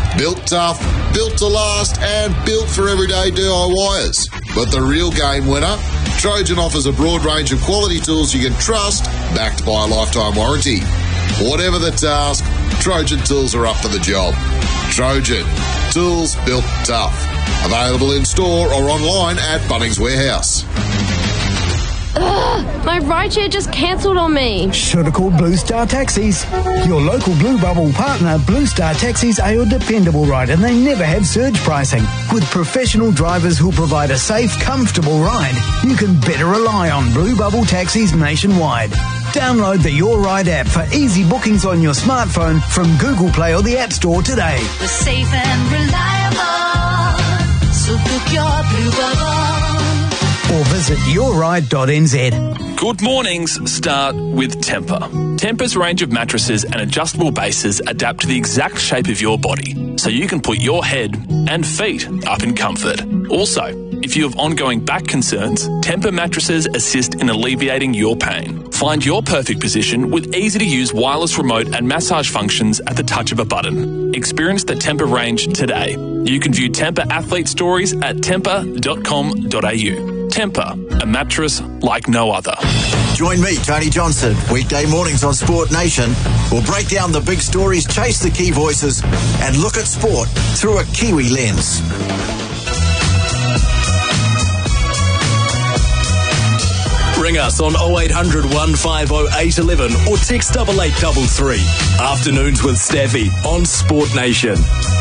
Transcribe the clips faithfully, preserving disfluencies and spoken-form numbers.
Built tough, built to last, and built for everyday D I Y-ers. But the real game winner? Trojan offers a broad range of quality tools you can trust, backed by a lifetime warranty. Whatever the task, Trojan tools are up for the job. Trojan, tools built tough. Available in store or online at Bunnings Warehouse. Ugh, my rideshare just cancelled on me. Should have called Blue Star Taxis. Your local Blue Bubble partner, Blue Star Taxis, are your dependable ride, and they never have surge pricing. With professional drivers who'll provide a safe, comfortable ride, you can better rely on Blue Bubble Taxis nationwide. Download the Your Ride app for easy bookings on your smartphone from Google Play or the App Store today. We're safe and reliable, so book your Blue Bubble. Or visit your ride dot n z. Good mornings start with Tempur. Tempur's range of mattresses and adjustable bases adapt to the exact shape of your body, so you can put your head and feet up in comfort. Also, if you have ongoing back concerns, Tempur mattresses assist in alleviating your pain. Find your perfect position with easy-to-use wireless remote and massage functions at the touch of a button. Experience the Tempur range today. You can view Tempur athlete stories at tempur dot com dot a u. Tempur, a mattress like no other. Join me, Tony Johnson, weekday mornings on Sport Nation. We'll break down the big stories, chase the key voices, and look at sport through a Kiwi lens. Ring us on oh eight hundred, one five oh, eight one one or text double eight double three. Afternoons with Staffy on Sport Nation.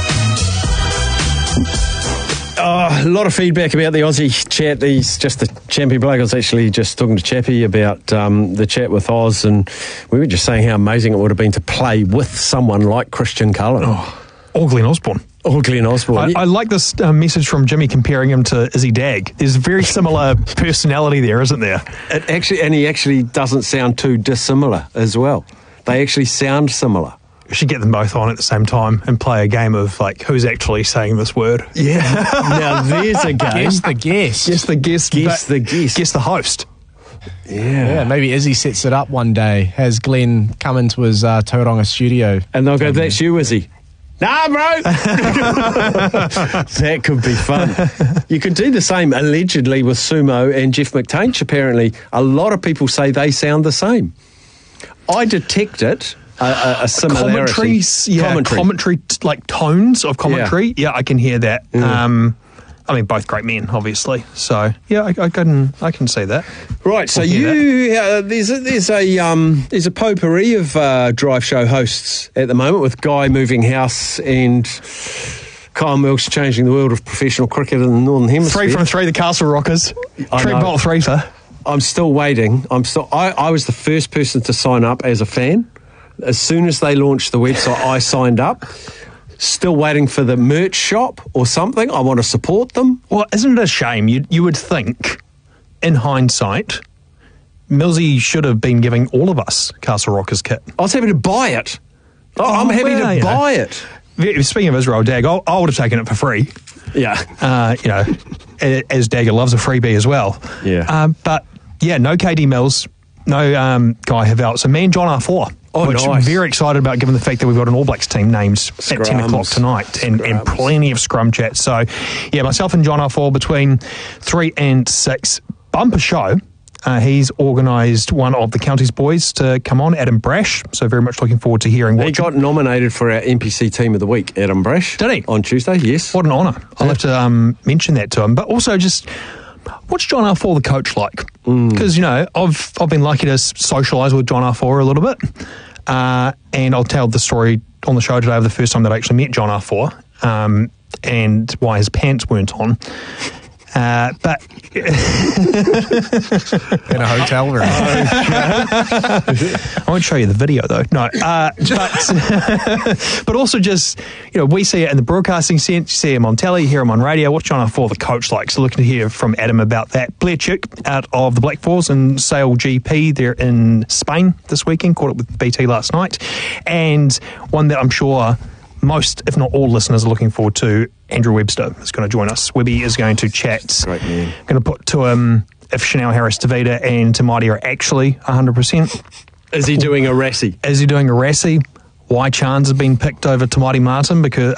Oh, a lot of feedback about the Aussie chat. He's just the Champy bloke. I was actually just talking to Chappy about um, the chat with Oz, and we were just saying how amazing it would have been to play with someone like Christian Cullen. Oh, or Glenn Osborne. Or Glenn Osborne. I, I like this uh, message from Jimmy comparing him to Izzy Dag. There's a very similar personality there, isn't there? It actually, and he actually doesn't sound too dissimilar as well. They actually sound similar. We should get them both on at the same time and play a game of, like, who's actually saying this word. Yeah. Now, there's a game. Guess the guest. Guess the guest. Guess the guest. Guess the host. Yeah. Yeah, maybe Izzy sets it up one day, has Glenn come into his uh, Tauranga studio. And they'll go, that's you, Izzy. Nah, bro. That could be fun. You could do the same, allegedly, with Sumo and Jeff McTainch, apparently. A lot of people say they sound the same. I detect it. A, a, a similarity. Commentaries, yeah, commentary, commentary t- like tones of commentary. Yeah, yeah I can hear that. Mm. Um, I mean, both great men, obviously. So, yeah, I, I can, I can see that. Right. So you, uh, there's a, there's a um, there's a potpourri of uh, drive show hosts at the moment, with Guy moving house and Kyle Milks changing the world of professional cricket in the Northern Hemisphere. Three from three, the Castle Rockers. Trent Bolt three for. I'm still waiting. I'm still. I, I was the first person to sign up as a fan. As soon as they launched the website, I signed up. Still waiting for the merch shop or something. I want to support them. Well, isn't it a shame? You you would think, in hindsight, Millsy should have been giving all of us Castle Rockers kit. I was happy to buy it. Oh, I'm happy well, to buy know. it. Speaking of Israel Dag, I, I would have taken it for free. Yeah. Uh, you know, as Dagger loves a freebie as well. Yeah. Um, but, yeah, no K D Mills, no um, Guy Havell. So me and John R four. Oh, which nice. I'm very excited about, given the fact that we've got an All Blacks team named Scrums. At ten o'clock tonight, and, and plenty of scrum chat. So, yeah, myself and John R four between three and six. Bumper show. Uh, he's organised one of the Counties boys to come on, Adam Brash. So very much looking forward to hearing what... He got nominated for our N P C Team of the Week, Adam Brash. Did he? On Tuesday, yes. What an honour. I'll yeah. have to um, mention that to him. But also just... What's John R four, the coach, like? Because, mm. you know, I've I've been lucky to socialise with John R four a little bit. Uh, and I'll tell the story on the show today of the first time that I actually met John R four um, and why his pants weren't on. Uh, but in a hotel room. I won't show you the video though. No, uh, but but also just, you know, we see it in the broadcasting sense. You see him on telly, you hear him on radio. What's John R four, the coach, like? So looking to hear from Adam about that. Blair Chick out of the Black Fours and Sale G P. They're in Spain this weekend. Caught up with B T last night, and one that I'm sure most, if not all, listeners are looking forward to. Andrew Webster is going to join us. Webby is going to chat. Great man. Going to put to him if Chanel Harris-Tavita and Tamati are actually one hundred percent. Is he doing a Rassie? Is he doing a Rassie? Why Chance has been picked over Tamati Martin, because